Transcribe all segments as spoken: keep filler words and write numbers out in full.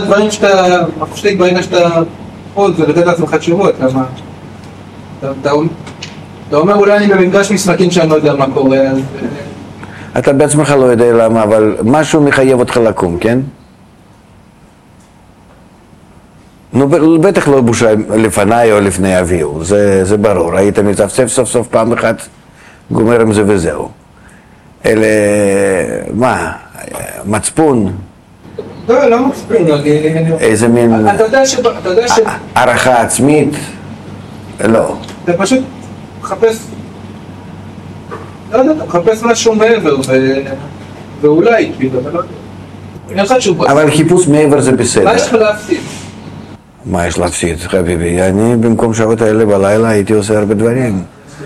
דברים שאתה מפשטיק ברגע שאתה עוד ולתת לעצמך תשובות, למה? אתה אומר אולי אני במפגש משחקים שאני לא יודע מה קורה, אז... אתה בעצמך לא יודע למה, אבל משהו מחייב אותך לקום, כן? נו, בטח לא בושה לפניי או לפני אביהו, זה, זה ברור. היית מצפצף סוף סוף פעם אחת, גומר עם זה וזהו. אלה, מה, מצפון? לא, לא מצפון, איזה מין... אתה יודע ש... אתה יודע ש... הערכה עצמית? לא. אתה פשוט מחפש... לא יודע, אתה מחפש משהו מעבר ואולי, כאילו, אבל לא... אבל חיפוש מעבר זה בסדר. מה יש לך להפסיד? מה יש להפסיד, חביבי? אני במקום שעות האלה בלילה הייתי עושה הרבה דברים.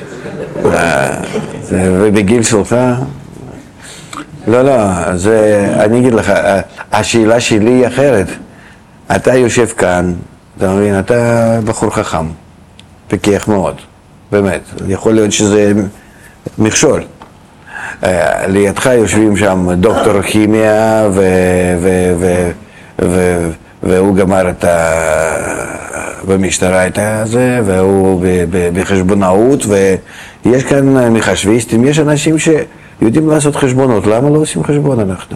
ובגיל שלך... לא, לא, זה... אני אגיד לך, השאלה שלי היא אחרת. אתה יושב כאן, אתה מבין, אתה בחור חכם, פיקח מאוד, באמת. יכול להיות שזה מכשול. לידך יושבים שם דוקטור כימיה ו... ו... ו... ו... והוא גמר את ה... במשטרה את זה, והוא בחשבונאות, ויש כאן מחשביסטים, יש אנשים שיודעים לעשות חשבונות, למה לא עושים חשבון אנחנו?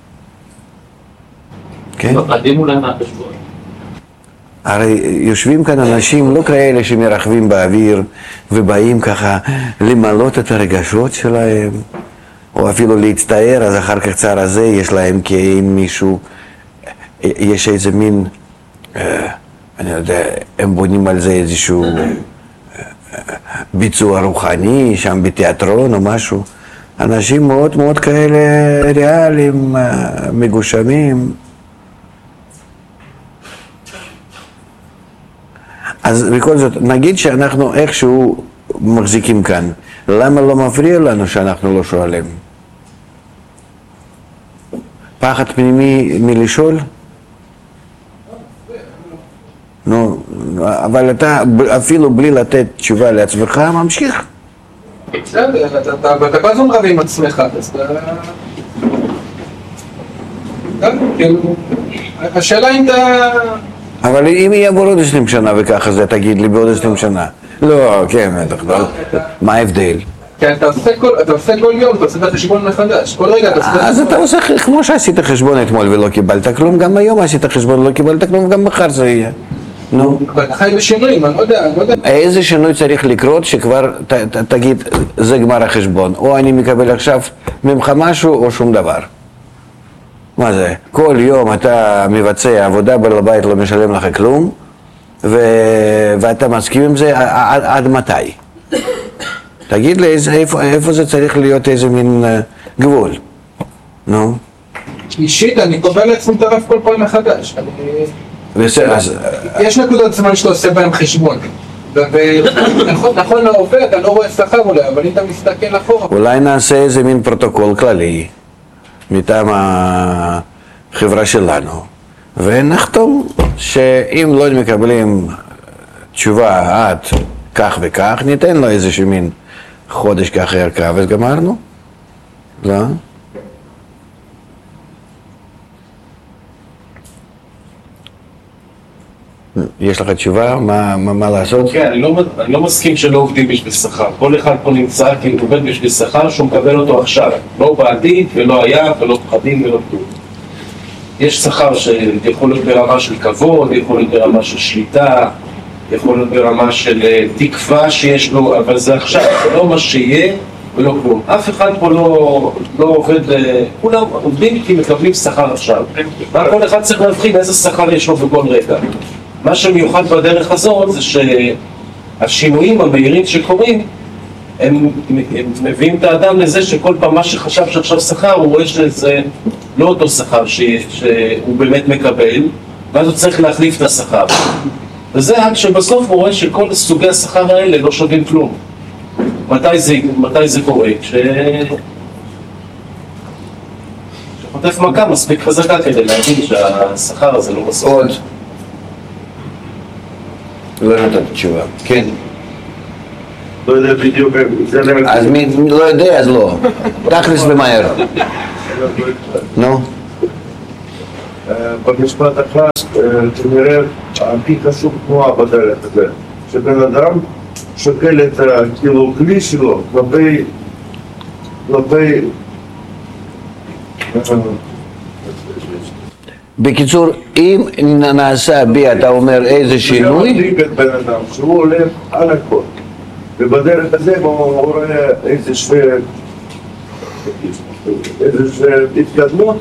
כן? מפחדים אולי מהחשבון. הרי יושבים כאן אנשים לא כאלה שמרחבים באוויר ובאים ככה למלות את הרגשות שלהם, או אפילו להצטער, אז אחר כך צער הזה יש להם כאין מישהו, יש איזה מין, אה, אני יודע, הם בונים על זה איזשהו אה, ביצוע רוחני, שם בתיאטרון או משהו. אנשים מאוד מאוד כאלה ריאליים, אה, מגושמים. אז בכל זאת, נגיד שאנחנו איכשהו מחזיקים כאן, למה לא מפריע לנו שאנחנו לא שואלים? פחד פנימי מלשאול? נו, אבל אתה אפילו בלי לתת תשובה לעצמך ממשיך. בסדר, אתה כל הזמן רב עם עצמך, אז אתה... השאלה אם אתה... אבל אם יהיה בעוד עשרים שנה וככה זה, תגיד לי בעוד עשרים שנה. לא, כן, בטח, לא. מה ההבדל? כן, אתה עושה כל יום, אתה עושה את החשבון מחדש, כל רגע אתה עושה את החשבון. אז אתה עושה כמו שעשית חשבון אתמול ולא קיבלת כלום, גם היום עשית חשבון ולא קיבלת כלום, גם מחר זה יהיה. נו. אבל אתה חי בשינויים, אני לא יודע, אני לא יודע. איזה שינוי צריך לקרות שכבר תגיד, זה גמר החשבון, או אני מקבל עכשיו ממך משהו או שום דבר. מה זה? כל יום אתה מבצע עבודה בעל הבית לא משלם לך כלום, ו... ואתה מסכים עם זה עד, עד מתי? תגיד לי איזה, איפה, איפה זה צריך להיות איזה מין uh, גבול? נו? אישית, אני קובע לעצמי את הרף כל פעם מחדש. אני... בסדר, אז... יש נקודות זמן שאתה עושה בהם חשבון. ונכון, נכון לעובד, אתה לא רואה שכר אולי, אבל אם אתה מסתכל אחורה... אולי נעשה איזה מין פרוטוקול כללי. מטעם החברה שלנו, ונחתום שאם לא מקבלים תשובה עד כך וכך, ניתן לו איזשהו מין חודש כך ערכה וגמרנו. לא? יש לך תשובה? מה, מה, מה לעשות? כן, אני לא, אני לא מסכים שלא עובדים בשביל שכר. כל אחד פה נמצא כי הוא עובד בשביל שכר שהוא מקבל אותו עכשיו. לא בעתיד ולא היה ולא פחדים ולא כלום. יש שכר שיכול להיות ברמה של כבוד, יכול להיות ברמה של שליטה, יכול להיות ברמה של תקווה שיש לו, אבל זה עכשיו, זה לא מה שיהיה ולא כלום. אף אחד פה לא, לא עובד, כולם עובדים כי מקבלים שכר עכשיו. מה כל אחד צריך להבחין איזה שכר יש לו בכל רגע. מה שמיוחד בדרך הזאת זה שהשינויים המהירים שקורים הם, הם מביאים את האדם לזה שכל פעם מה שחשב שעכשיו שכר הוא רואה שזה לא אותו שכר ש, שהוא באמת מקבל, ואז הוא צריך להחליף את השכר. וזה עד שבסוף הוא רואה שכל סוגי השכר האלה לא שווים כלום. מתי זה, מתי זה קורה? כש... שחוטף מכה מספיק חזקה כדי להבין שהשכר הזה לא מספיק. עוד. לא נתת תשובה. כן. לא יודע בדיוק, אז מי לא יודע אז לא. תכלס ומהר. נו. במשפט אחד, כנראה הכי חשוב תנועה בדרך הזה, שבן אדם שוקל את כאילו כלי שלו כלפי, כלפי בקיצור, אם נעשה בי, אתה אומר איזה שינוי? זה מדליק את בן אדם, שהוא הולך על הכל, ובדרך הזה הוא רואה איזושהי התקדמות,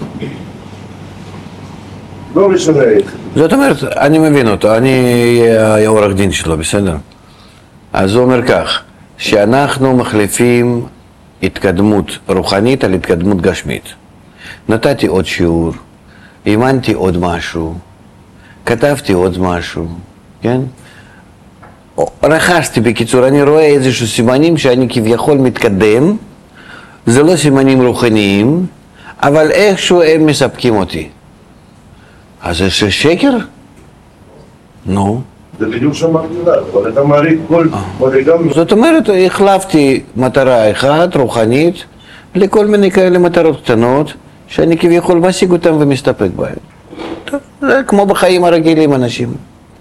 לא משנה איך. זאת אומרת, אני מבין אותו, אני אהיה העורך דין שלו, בסדר? אז הוא אומר כך, שאנחנו מחליפים התקדמות רוחנית על התקדמות גשמית. נתתי עוד שיעור, אימנתי עוד משהו, כתבתי עוד משהו, כן? רכשתי, בקיצור, אני רואה איזשהו סימנים שאני כביכול מתקדם, זה לא סימנים רוחניים, אבל איכשהו הם מספקים אותי. אז זה שקר? נו. זה בדיוק שאמרתי לה, אבל אתה מעריך כל מדרגה. זאת אומרת, החלפתי מטרה אחת, רוחנית, לכל מיני כאלה מטרות קטנות, שאני כביכול משיג אותם ומסתפק בהם. טוב, זה כמו בחיים הרגילים אנשים.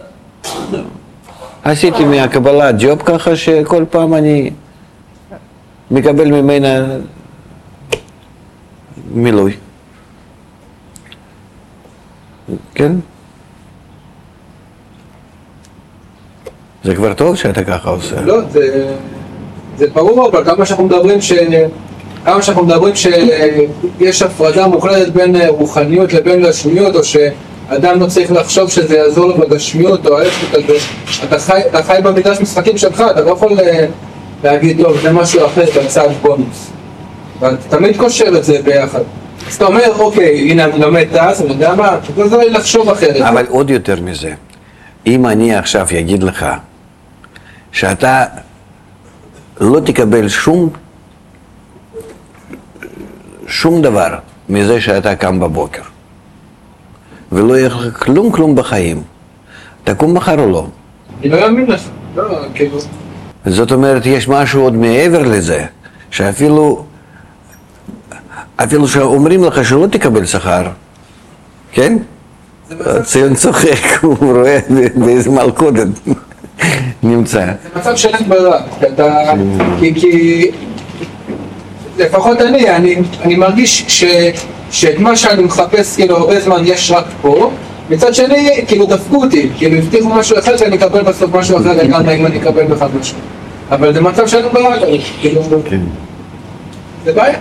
עשיתי מהקבלה ג'וב ככה שכל פעם אני מקבל ממנה מילוי. כן? זה כבר טוב שאתה ככה עושה. לא, זה, זה ברור, אבל כמה שאנחנו מדברים ש... כמה שאנחנו מדברים שיש הפרדה מוחלטת בין רוחניות לבין גשמיות, או שאדם לא צריך לחשוב שזה יעזור לו בגשמיות או ההפך כזה, אתה חי, אתה חי במגרש משחקים שלך, אתה לא יכול להגיד, טוב, זה משהו אחר בצד בונוס. ואתה תמיד קושר את זה ביחד. אז אתה אומר, אוקיי, הנה אני לומד תעש, אני יודע מה, אתה צריך לחשוב אחרת. אבל עוד יותר מזה, אם אני עכשיו אגיד לך שאתה לא תקבל שום שום דבר מזה שאתה קם בבוקר ולא יהיה לך כלום כלום בחיים, תקום מחר או לא? אני לא אאמין לך, לא, כאילו. זאת אומרת, יש משהו עוד מעבר לזה, שאפילו אפילו שאומרים לך שלא תקבל שכר, כן? ציון צוחק, הוא רואה באיזה מלכודת נמצא. זה מצב שאין ברירה, כי, כי לפחות אני, אני, אני מרגיש ש, שאת מה שאני מחפש כאילו הרבה זמן יש רק פה, מצד שני כאילו דפקו אותי, כאילו הבטיחו משהו אחד שאני אקבל בסוף משהו אחר לגמרי אם אני אקבל בכלל משהו, אבל זה מצב שאין ברירה, כאילו, זה בעיה.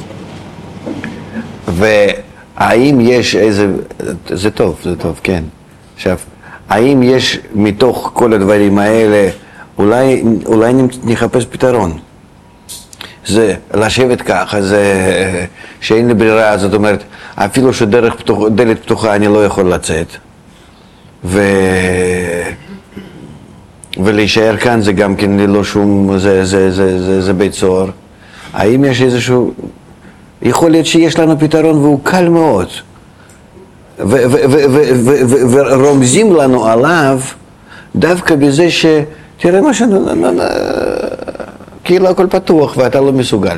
והאם יש איזה, זה טוב, זה טוב, כן. עכשיו, האם יש מתוך כל הדברים האלה, אולי, אולי נחפש פתרון? זה לשבת ככה, זה שאין לי ברירה, זאת אומרת, אפילו שדרך פתוח, דלת פתוחה אני לא יכול לצאת. ו... ולהישאר כאן זה גם כן ללא שום, זה, זה, זה, זה, זה בית סוהר. האם יש איזשהו... יכול להיות שיש לנו פתרון והוא קל מאוד. ורומזים לנו עליו דווקא בזה ש... תראה מה ש... כאילו הכל פתוח ואתה לא מסוגל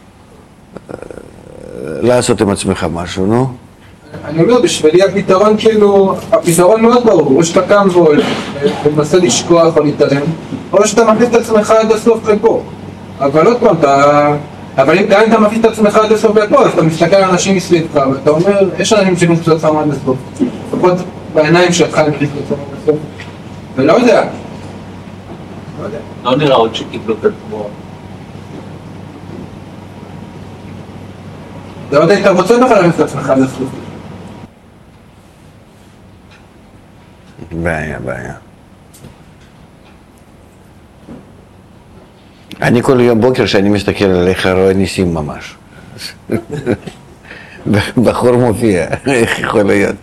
לעשות עם עצמך משהו, נו? אני אומר, בשבילי הפתרון כאילו, הפתרון מאוד ברור, או שאתה קם והולך ומנסה לשכוח או להתעלם, או שאתה מכניס את עצמך עד הסוף לפה. אבל עוד פעם, אתה... אבל גם אם אתה מכניס את עצמך עד הסוף לפה, אז אתה מסתכל על אנשים מסביבך, ואתה אומר, יש אנשים שמכניסו את עצמם עד הסוף. לפחות בעיניים שלך הם מכניסו את עצמם עד הסוף. ולא יודע. לא יודע. לא נראה עוד שקיבלו את התמורה. לא יודע אם אתה רוצה בכלל להכניס את עצמך עד הסוף. בעיה, בעיה. אני כל יום בוקר שאני מסתכל עליך רואה ניסים ממש. בחור מופיע, איך יכול להיות?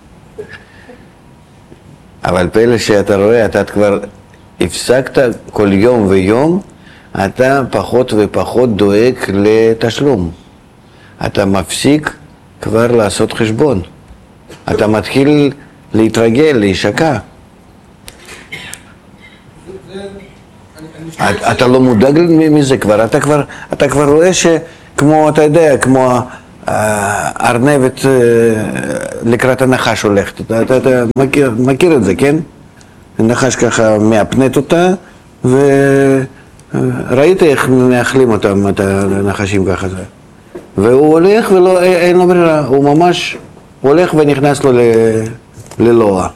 אבל פלא שאתה רואה, אתה כבר הפסקת כל יום ויום, אתה פחות ופחות דואג לתשלום. אתה מפסיק כבר לעשות חשבון. אתה מתחיל להתרגל, להישקע. אתה לא מודאג מזה כבר, אתה כבר, אתה כבר רואה שכמו, אתה יודע, כמו הארנבת לקראת הנחש הולכת. אתה, אתה, אתה מכיר, מכיר את זה, כן? הנחש ככה מאפנת אותה, וראית איך מאכלים אותם, את הנחשים ככה. והוא הולך ואין לו ברירה, הוא ממש הולך ונכנס לו ללוע.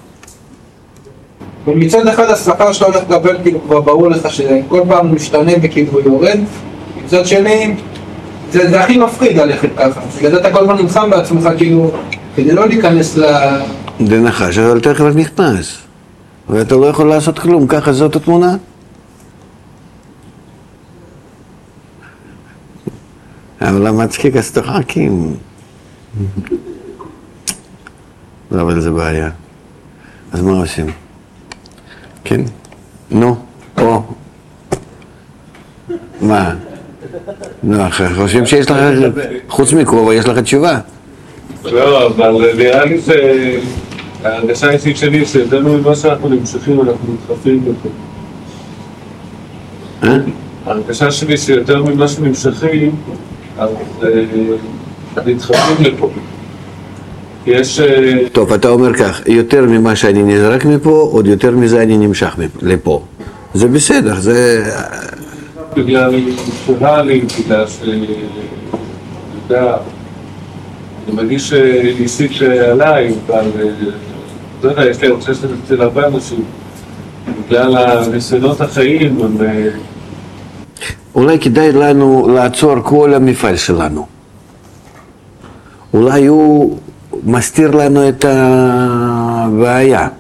ומצד אחד השכר שאתה הולך לקבל, כאילו כבר ברור לך שכל פעם משתנה וכאילו יורד, מצד שני, זה, זה הכי מפחיד ללכת ככה, בגלל זה אתה כל הזמן נלחם בעצמך כאילו, כדי לא להיכנס ל... זה נחש, אבל אתה כבר נכנס, ואתה לא יכול לעשות כלום, ככה זאת התמונה. אבל המצחיק אז תחכים. לא, אבל זה בעיה. אז מה עושים? כן? נו, או. מה? נו, חושבים שיש לך, חוץ מכובע, יש לך תשובה? לא, אבל נראה לי שההרגשה האישית שלי שיותר ממה שאנחנו נמשכים, אנחנו מתחפים לפה. אה? ההרגשה שלי שיותר ממה שנמשכים, אז נדחפים לפה. יש... טוב, אתה אומר כך, יותר ממה שאני נזרק מפה, עוד יותר מזה אני נמשך לפה. זה בסדר, זה... בגלל שרלי, בגלל ש... יודע, אני מרגיש אישית עליי, אבל... לא יודע, יש לי הרגשה שזה אצל הרבה אנשים. בגלל הניסיונות החיים, הם... אולי כדאי לנו לעצור כל המפעל שלנו. אולי הוא מסתיר לנו את הבעיה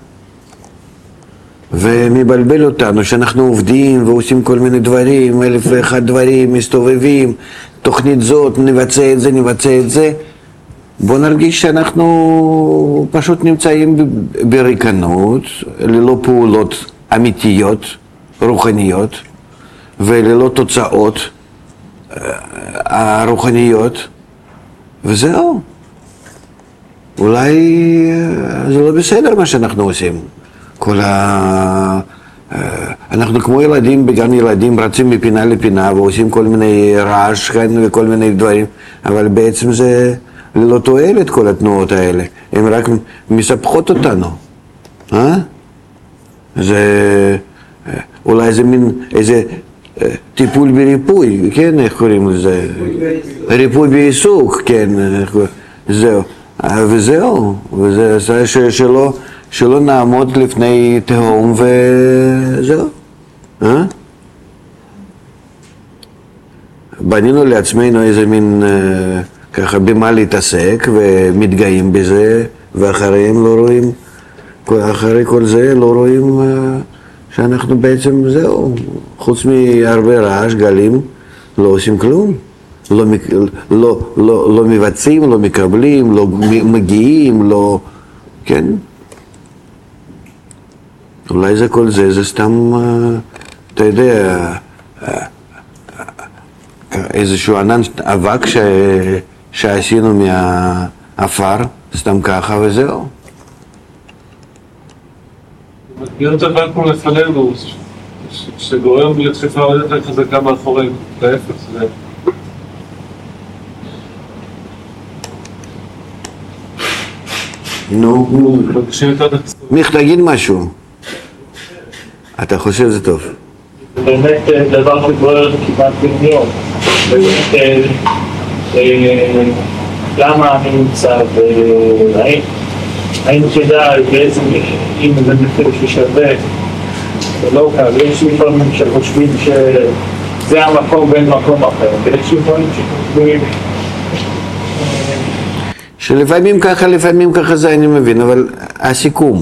ומבלבל אותנו שאנחנו עובדים ועושים כל מיני דברים, אלף ואחד דברים, מסתובבים, תוכנית זאת, נבצע את זה, נבצע את זה. בוא נרגיש שאנחנו פשוט נמצאים בריקנות, ללא פעולות אמיתיות, רוחניות, וללא תוצאות הרוחניות, וזהו. אולי זה לא בסדר מה שאנחנו עושים. כל ה... אנחנו כמו ילדים בגן ילדים רצים מפינה לפינה ועושים כל מיני רעש וכל מיני דברים, אבל בעצם זה ללא תועלת כל התנועות האלה. הן רק מספחות אותנו. אה? זה... אולי זה מין איזה טיפול בריפוי, כן? איך קוראים לזה? ריפוי בעיסוק, כן. זהו. וזהו. וזה שלא, שלא נעמוד לפני תהום וזהו. אה? בנינו לעצמנו איזה מין ככה במה להתעסק ומתגאים בזה, ואחריהם לא רואים, אחרי כל זה לא רואים שאנחנו בעצם זהו, חוץ מהרבה רעש, גלים, לא עושים כלום. לא, לא, לא, לא מבצעים, לא מקבלים, לא מגיעים, לא... כן? אולי זה כל זה, זה סתם, אתה יודע, איזשהו ענן אבק ש... שעשינו מהאפר, סתם ככה וזהו. להיות הבנקו לפנינו, שגורם לדחיפה עוד יותר חזקה מאחורינו, להפך, זה... נו, מיך, תגיד משהו. אתה חושב זה טוב. זה באמת דבר שגורר כמעט במיון. באמת, למה אני נמצא והאם כדאי בעצם אם זה מחיר ששווה ולא כאן, ויש לפעמים שחושבים שזה המקום בין מקום אחר, ויש לפעמים שחושבים שלפעמים ככה, לפעמים ככה זה אני מבין, אבל הסיכום,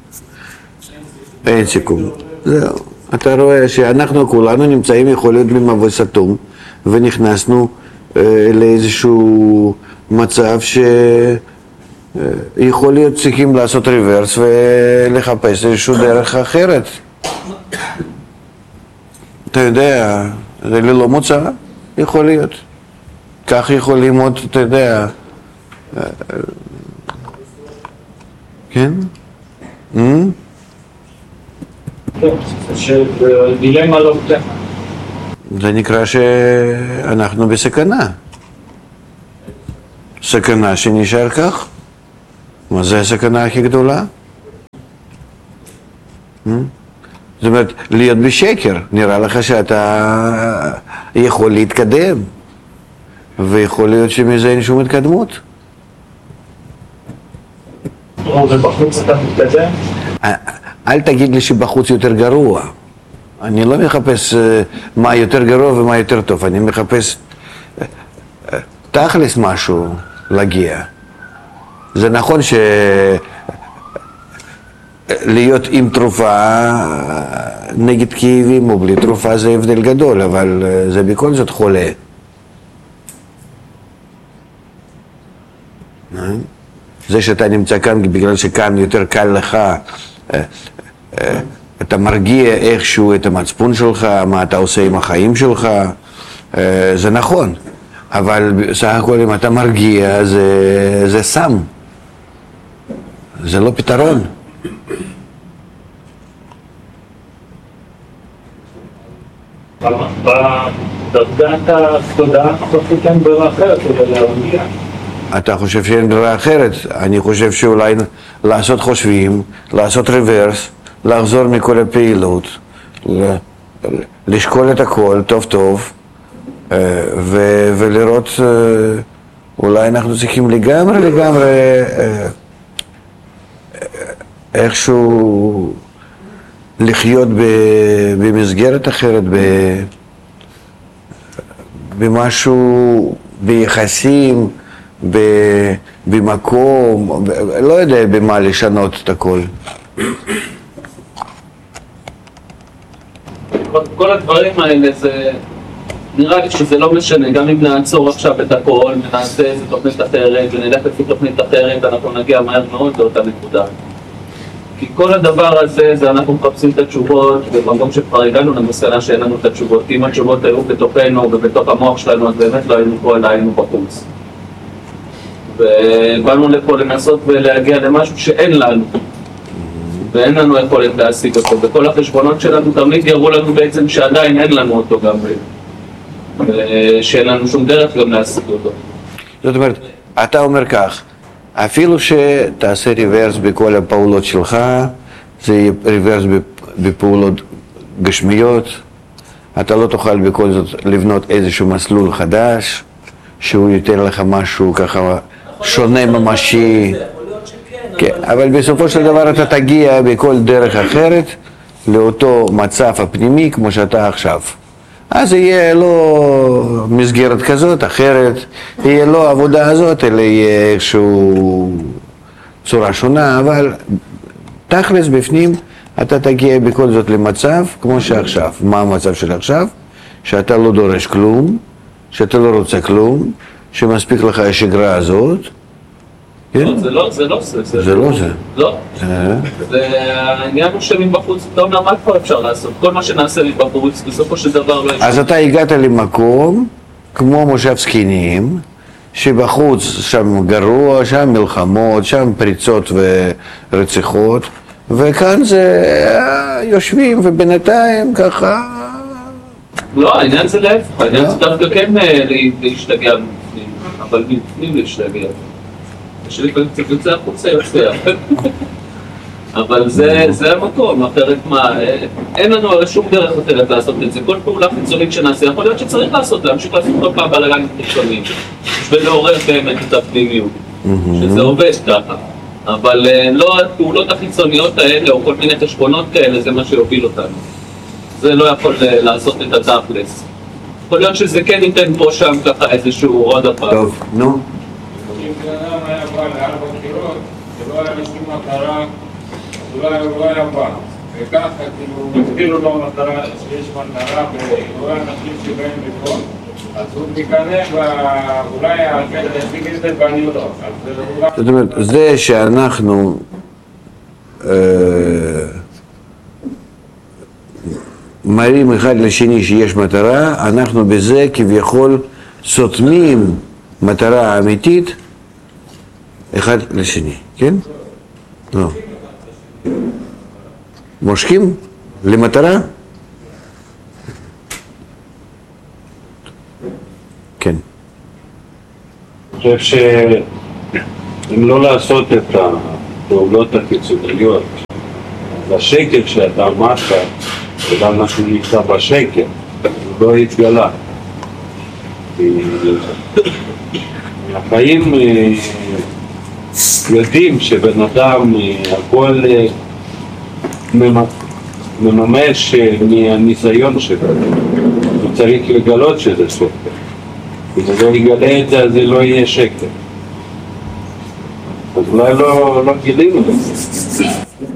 אין סיכום, זהו. אתה רואה שאנחנו כולנו נמצאים יכול להיות במבוי סתום, ונכנסנו אה, לאיזשהו מצב שיכול להיות צריכים לעשות ריברס ולחפש איזשהו דרך אחרת. אתה יודע, זה ללא מוצא, יכול להיות. כך יכול ללמוד, אתה יודע, כן? שדילמה לא פתחה. זה נקרא שאנחנו בסכנה. סכנה שנשאר כך? מה זה הסכנה הכי גדולה? זאת אומרת, להיות בשקר, נראה לך שאתה יכול להתקדם, ויכול להיות שמזה אין שום התקדמות. ובחוץ אתה מתקדם? אל תגיד לי שבחוץ יותר גרוע. אני לא מחפש מה יותר גרוע ומה יותר טוב, אני מחפש תכלס משהו להגיע. זה נכון ש... להיות עם תרופה נגד כאבים או בלי תרופה זה הבדל גדול, אבל זה בכל זאת חולה. זה שאתה נמצא כאן בגלל שכאן יותר קל לך, אתה מרגיע איכשהו את המצפון שלך, מה אתה עושה עם החיים שלך, זה נכון. אבל בסך הכל אם אתה מרגיע זה, זה סם, זה לא פתרון. בדרגת התודעה חושבת אין ברירה אחרת כדי להרגיע. אתה חושב שאין ברירה אחרת? אני חושב שאולי לעשות חושבים, לעשות רוורס, לחזור מכל הפעילות, לשקול את הכל טוב טוב ו- ולראות אולי אנחנו צריכים לגמרי לגמרי איכשהו לחיות במסגרת אחרת, במשהו, ביחסים, במקום, לא יודע במה לשנות את הכל. כל הדברים האלה זה, נראה לי שזה לא משנה, גם אם נעצור עכשיו את הכל ונעשה איזה תוכנית אחרת ונלך לפי תוכנית אחרת, אנחנו נגיע מהר מאוד לאותה נקודה. כי כל הדבר הזה, זה אנחנו מחפשים את התשובות, ובמקום שכבר הגענו למסקנה שאין לנו את התשובות. כי אם התשובות היו בתוכנו ובתוך המוח שלנו, אז באמת לא היינו פה, אלא היינו בחוץ. ובאנו לפה לנסות ולהגיע למשהו שאין לנו. ואין לנו יכולת להשיג אותו. וכל החשבונות שלנו תמיד יראו לנו בעצם שעדיין אין לנו אותו גם. ושאין לנו שום דרך גם להשיג אותו. זאת אומרת, אתה אומר כך, אפילו שתעשה ריברס בכל הפעולות שלך, זה יהיה ריברס בפעולות גשמיות, אתה לא תוכל בכל זאת לבנות איזשהו מסלול חדש, שהוא ייתן לך משהו ככה שונה ממשי. כן, אבל בסופו של דבר אתה תגיע בכל דרך אחרת לאותו מצב הפנימי כמו שאתה עכשיו. אז יהיה לא מסגרת כזאת, אחרת, יהיה לא עבודה הזאת, אלא יהיה איזשהו צורה שונה, אבל תכלס בפנים אתה תגיע בכל זאת למצב כמו שעכשיו. מה המצב של עכשיו? שאתה לא דורש כלום, שאתה לא רוצה כלום, שמספיק לך השגרה הזאת. זה לא זה, לא זה. זה לא זה. לא. העניין הוא שמבחוץ, אתה אומר, מה כבר אפשר לעשות? כל מה שנעשה מבחוץ, בסופו של דבר לא יש. אז אתה הגעת למקום, כמו מושב זקנים, שבחוץ שם גרוע, שם מלחמות, שם פריצות ורציחות, וכאן זה יושבים ובינתיים ככה... לא, העניין זה להפך, העניין זה דווקא כן להשתגע בפנים, אבל בפנים להשתגע. שלפעמים קצת יוצא החוצה יוצא, אבל זה, זה המקום, אחרת מה, אין לנו הרי שום דרך אחרת לעשות את זה, כל פעולה חיצונית שנעשה, יכול להיות שצריך לעשות, להמשיך לעשות כל פעם בלגנים חיצוניים, ולעורר באמת את הפנימיות, שזה עובד ככה, אבל לא הפעולות החיצוניות האלה, או כל מיני חשבונות כאלה, זה מה שיוביל אותנו, זה לא יכול לעשות את התכלס. יכול להיות שזה כן ייתן פה שם ככה איזשהו עוד הפעם. טוב, נו. אם בן אדם היה בא לארבע בחירות, שלא היה לי שום מטרה, אז הוא לא היה בא. וככה, כאילו, הסבירו לו מטרה, שיש מטרה, ואולי אנשים שבאים לפה, אז הוא תיכנס, ואולי הקטע ישיג את זה ואני לא. זאת אומרת, זה שאנחנו מראים אחד לשני שיש מטרה, אנחנו בזה כביכול סותמים מטרה אמיתית אחד לשני, כן? לא. מושכים למטרה? כן. חושב שאם לא לעשות את הפעולות הקיצוניות, אז השקר שאתה אמרת, וגם מה שנמצא בשקר, הוא לא יתגלה. החיים יודעים שבן אדם הכל מממש מהניסיון שלו, הוא צריך לגלות שזה סופר. אם הוא לא יגלה את זה, אז זה לא יהיה שקר. אז אולי לא, לא גילינו את זה.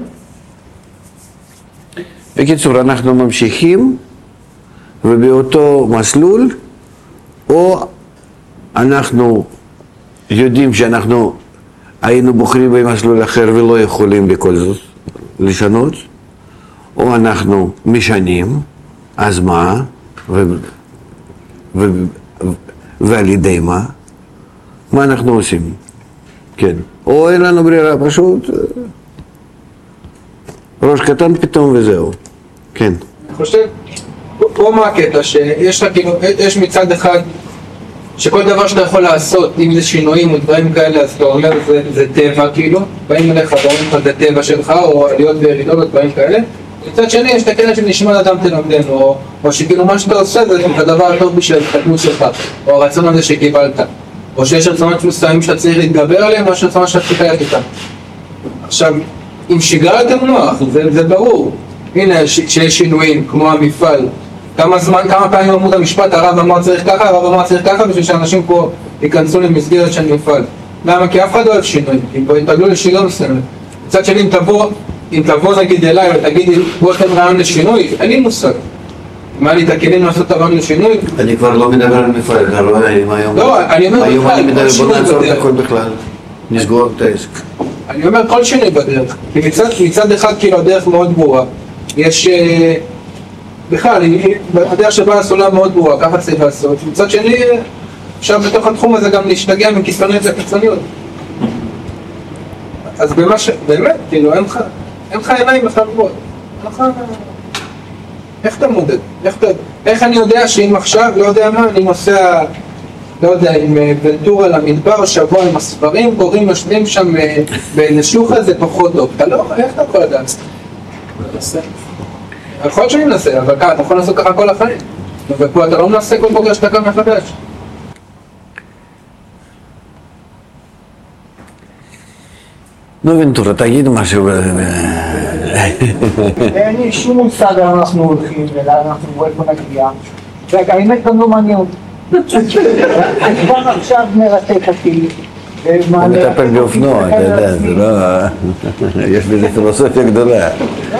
בקיצור, אנחנו ממשיכים ובאותו מסלול, או אנחנו יודעים שאנחנו היינו בוחרים במסלול אחר ולא יכולים בכל זאת לשנות, או אנחנו משנים, אז מה, ו, ו, ו, ועל ידי מה, מה אנחנו עושים, כן, או אין לנו ברירה, פשוט ראש קטן פתאום וזהו, כן. אני חושב, פה מה הקטע, שיש לך כאילו, יש מצד אחד שכל דבר שאתה יכול לעשות, אם זה שינויים או דברים כאלה, אז אתה אומר זה, זה טבע כאילו, באים אליך ואומרים לך זה טבע שלך, או עליות וירידות ודברים כאלה. מצד שני יש את הקטע שנשמע אדם תלמדן, או, או שכאילו מה שאתה עושה זה הדבר הטוב בשביל ההתקדמות שלך, או הרצון הזה שקיבלת, או שיש רצונות מסוימים שאתה צריך להתגבר עליהם, או שיש רצונות שאתה צריך להתחיל איתם. עכשיו, אם שגרה יותר נוח, זה, זה ברור. הנה, שיש שינויים, כמו המפעל. כמה זמן, כמה פעמים אמרו את המשפט, הרב אמר צריך ככה, הרב אמר צריך ככה, בשביל שאנשים פה ייכנסו למסגרת של מפעל. למה? כי אף אחד לא אוהב שינוי, כי פה יתרגלו לשגרה מסוימת. מצד שני, אם תבוא, אם תבוא נגיד אליי ותגידי, בוא תן רעיון לשינוי, אין לי מושג. מה לי את הכלים לעשות את הרעיון לשינוי? אני כבר לא מדבר על מפעל, אתה לא יודע אם היום... לא, אני אומר היום אני מדבר, בוא נעצור את בדרך. הכל בכלל, נסגור את העסק. אני אומר כל שינוי בדרך, כי מצד, מצד אחד כאילו הדרך מאוד ברורה. יש... בכלל, הדרך שבה הסולה מאוד ברורה, ככה צריך לעשות. מצד שני, אפשר בתוך התחום הזה גם להשתגע מקיצוניות לקיצוניות. אז במה ש... באמת, כאילו, אין לך, אין לך עיניים מחלבות. אין לך... איך אתה מודד? איך, אתה... איך אני יודע שאם עכשיו, לא יודע מה, אני נוסע, לא יודע, עם ונטורה למדבר, שבוע עם הספרים, קוראים, יושבים שם בנשלוחה, זה פחות טוב. אתה לא, איך אתה יכול לדעת? יכול להיות שאני מנסה, אבל ככה, אתה יכול לעשות ככה כל החיים. ופה אתה לא מנסה כל בוקר שאתה קם מחדש. נו ונטורה, תגיד משהו. אין לי שום מושג לאן אנחנו הולכים ולאן אנחנו איפה נגיע. והאמת גם לא מעניין. כבר עכשיו מרתק אותי. הוא מטפל באופנוע, אתה יודע, זה לא... יש בזה פילוסופיה גדולה.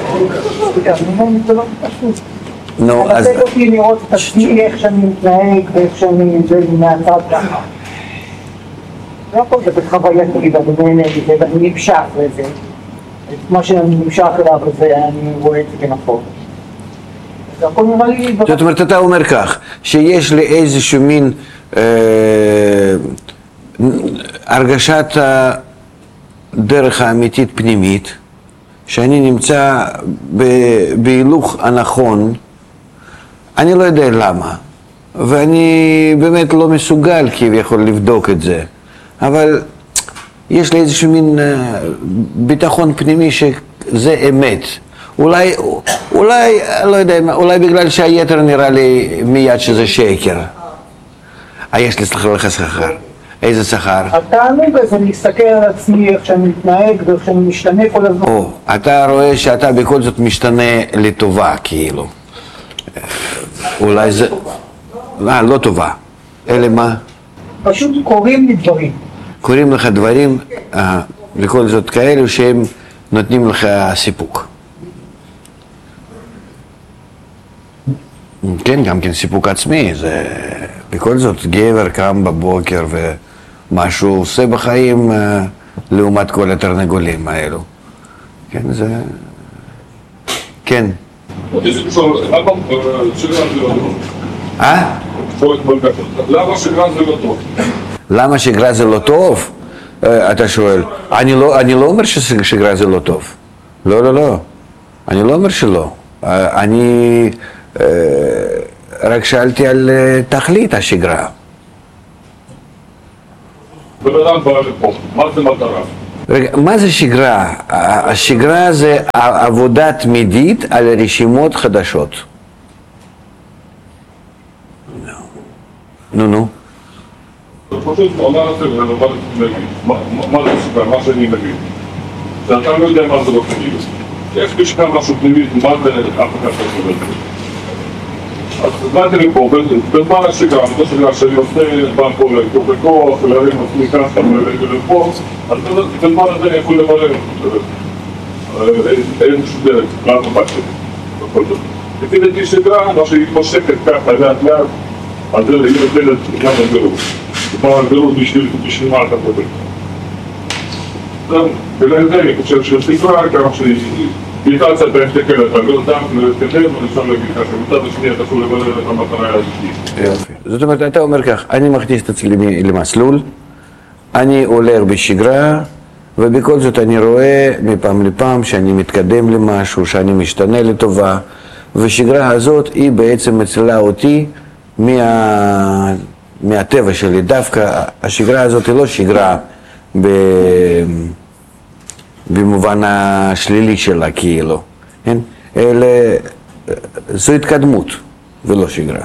נו, אז... מרתק אותי לראות את עצמי, איך שאני מתנהג ואיך שאני זה מהצד ככה. לא הכל זה בחווייתי ואני נהנה מזה ואני נמשך לזה. מה שאני נמשך אליו וזה, אני רואה את זה כנכון. זה הכל נראה לי... זאת אומרת, אתה אומר כך, שיש לי איזשהו מין הרגשת הדרך האמיתית פנימית, שאני נמצא בהילוך הנכון, אני לא יודע למה, ואני באמת לא מסוגל כביכול לבדוק את זה, אבל יש לי איזשהו מין ביטחון פנימי שזה אמת. אולי, אולי, לא יודע, אולי בגלל שהיתר נראה לי מיד שזה שקר. אה, יש לי סליחה לך שכר. איזה שכר? התענוג הזה להסתכל על עצמי, איך שאני מתנהג ואיך שאני משתנה כל הזמן. או, אתה רואה שאתה בכל זאת משתנה לטובה, כאילו. אולי זה... אה, לא טובה. אלה מה? פשוט קוראים לי דברים. קוראים לך דברים, אה, בכל זאת כאלו שהם נותנים לך סיפוק. כן, גם כן סיפוק עצמי, זה בכל זאת גבר קם בבוקר ומה שהוא עושה בחיים לעומת כל התרנגולים האלו. כן, זה... כן. אה? למה שגרה זה לא טוב? למה שגרה זה לא טוב? אתה שואל. אני לא, אני לא אומר ששגרה זה לא טוב. לא, לא, לא. אני לא אומר שלא. אני... רק שאלתי על תכלית השגרה. בן אדם בא לפה, מה זה מטרה? רגע, מה זה שגרה? השגרה זה עבודה תמידית על רשימות חדשות. נו נו. זה פשוט אומר את זה ואני אומר את זה, מה זה שגרה, מה שאני מבין. שאתה לא יודע מה זה לא פנימית. יש בשביל משהו פנימית, מה זה אף אחד לא סובל. אז באתי לי פה, בזמן השגרה, בזמן השגרה שאני עושה, בא פה לקרוא בכוח, להרים עצמי ככה ולפה, אז בזמן הזה אני יכול לברר. אין שדרת, לאט הבת שלי, בכל זאת. לפי דעתי שגרה, מה שהיא פושקת ככה לאט לאט, אז היא נותנת גם הגלות. כבר הגלות בשביל מה אתה מדבר. ולזה אני חושב ששגרה, כמה שהיא בעיקר קצת בהסתכל, אתה לא דם, לא להתקדם, אני אפשר להגיד ככה, מצד השני אתה יכול לברר את המטרה האמיתית. יופי. זאת אומרת, אתה אומר כך, אני מכניס את עצמי למסלול, אני הולך בשגרה, ובכל זאת אני רואה מפעם לפעם שאני מתקדם למשהו, שאני משתנה לטובה, ושגרה הזאת היא בעצם מצילה אותי מה... מהטבע שלי. דווקא השגרה הזאת היא לא שגרה ב... במובן השלילי שלה כאילו, כן? אלא זו התקדמות ולא שגרה.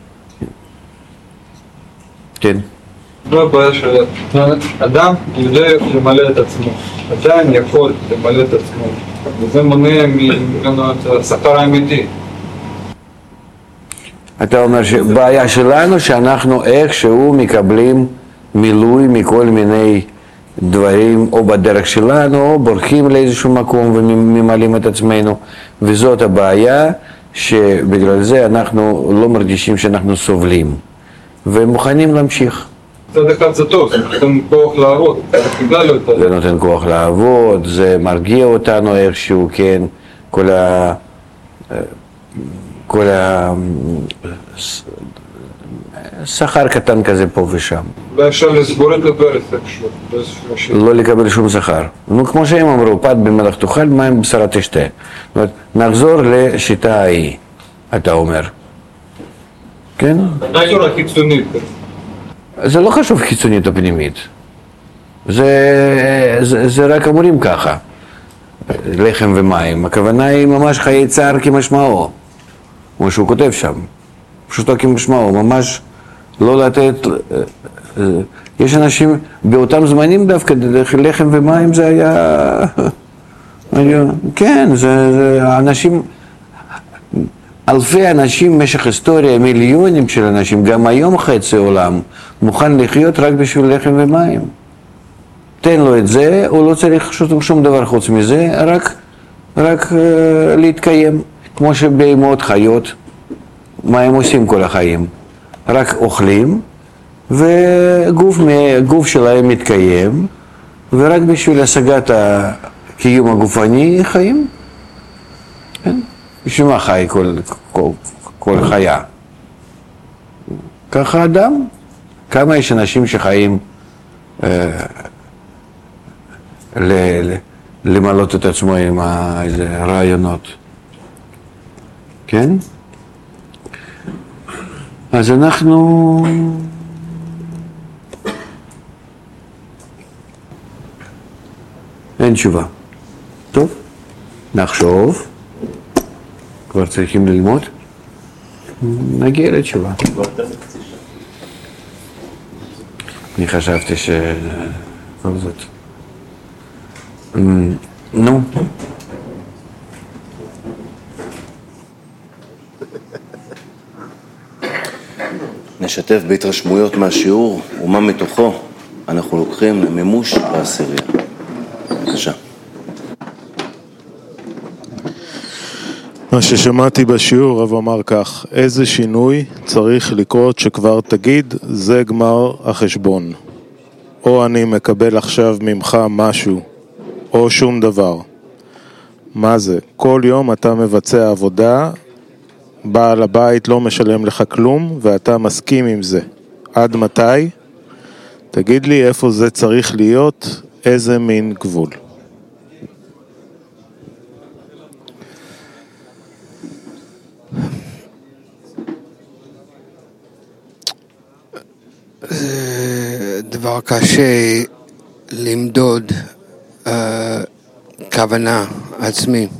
כן. לא הבעיה של אדם יודע למלא את עצמו, עדיין יכול למלא את עצמו, וזה מונע ממנו את השכר האמיתי. אתה אומר שבעיה שלנו שאנחנו איכשהו מקבלים מילוי מכל מיני דברים או בדרך שלנו או בורחים לאיזשהו מקום וממלאים את עצמנו, וזאת הבעיה שבגלל זה אנחנו לא מרגישים שאנחנו סובלים ומוכנים להמשיך. מצד אחד זה טוב, זה נותן כוח לעבוד, זה נותן כוח לעבוד, זה מרגיע אותנו איכשהו, כן, כל ה... כל ה... שכר קטן כזה פה ושם. אולי אפשר לסגור את הברז איכשהו. לא לקבל שום שכר. נו, כמו שהם אמרו, פת במלח תאכל, מים בשרה תשתה. זאת אומרת, נחזור לשיטה ההיא, אתה אומר. כן? בצורה חיצונית. זה לא חשוב חיצונית או פנימית. זה, זה, זה רק אמורים ככה. לחם ומים. הכוונה היא ממש חיי צער כמשמעו. כמו שהוא כותב שם. פשוטו כמשמעו. ממש לא לתת... יש אנשים, באותם זמנים דווקא, לחם ומים זה היה... כן, זה, זה אנשים... אלפי אנשים במשך היסטוריה, מיליונים של אנשים, גם היום חצי עולם, מוכן לחיות רק בשביל לחם ומים. תן לו את זה, הוא לא צריך שום, שום דבר חוץ מזה, רק, רק uh, להתקיים. כמו שבהמות חיות, מה הם עושים כל החיים? רק אוכלים, וגוף שלהם מתקיים, ורק בשביל השגת הקיום הגופני חיים. כן? בשביל מה חי כל, כל, כל חיה? ככה אדם. כמה יש אנשים שחיים אה, ל, ל, למלות את עצמו עם איזה רעיונות. כן? אז אנחנו... אין תשובה. טוב, נחשוב. כבר צריכים ללמוד? נגיע לתשובה. אני חשבתי ש... כל זאת. נו. נשתף בהתרשמויות מהשיעור ומה מתוכו אנחנו לוקחים למימוש בעשירייה. בבקשה. מה ששמעתי בשיעור, רב אמר כך, איזה שינוי צריך לקרות שכבר תגיד, זה גמר החשבון. או אני מקבל עכשיו ממך משהו, או שום דבר. מה זה? כל יום אתה מבצע עבודה, בעל הבית לא משלם לך כלום, ואתה מסכים עם זה. עד מתי? תגיד לי איפה זה צריך להיות, איזה מין גבול. דבר כבר קשה למדוד uh, כוונה עצמי.